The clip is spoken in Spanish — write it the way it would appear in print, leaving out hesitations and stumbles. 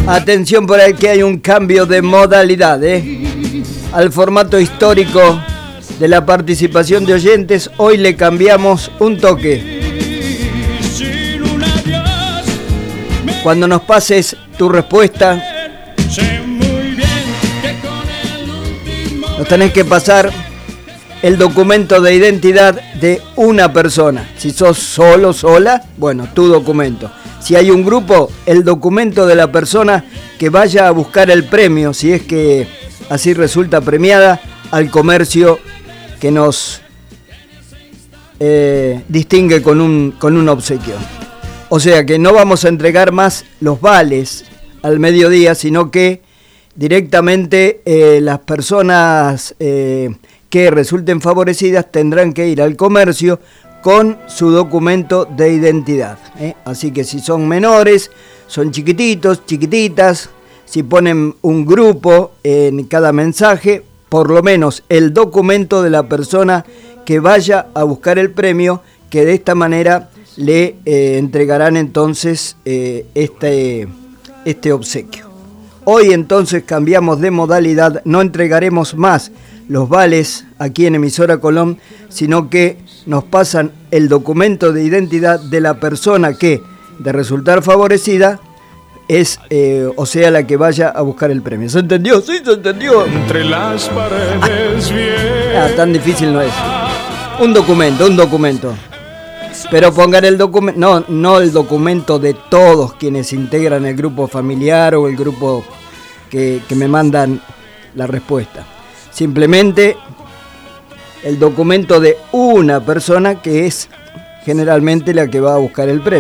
Atención por ahí que hay un cambio de modalidad, al formato histórico de la participación de oyentes. Hoy le cambiamos un toque. Cuando nos pases tu respuesta, nos tenés que pasar el documento de identidad de una persona. Si sos solo, sola, bueno, tu documento. Si hay un grupo, el documento de la persona que vaya a buscar el premio, si es que así resulta premiada, al comercio que nos distingue con un obsequio. O sea que no vamos a entregar más los vales al mediodía, sino que directamente las personas que resulten favorecidas tendrán que ir al comercio con su documento de identidad. Así que si son menores, son chiquititos, chiquititas, si ponen un grupo en cada mensaje, por lo menos el documento de la persona que vaya a buscar el premio, que de esta manera le entregarán entonces este obsequio. Hoy entonces cambiamos de modalidad, no entregaremos más los vales aquí en Emisora Colón, sino que nos pasan el documento de identidad de la persona que, de resultar favorecida, es, o sea, la que vaya a buscar el premio. ¿Se entendió? Sí, se entendió. Entre las paredes tan difícil no es. Un documento. Pero pongan el documento, no el documento de todos quienes integran el grupo familiar o el grupo que me mandan la respuesta. Simplemente el documento de una persona que es generalmente la que va a buscar el premio.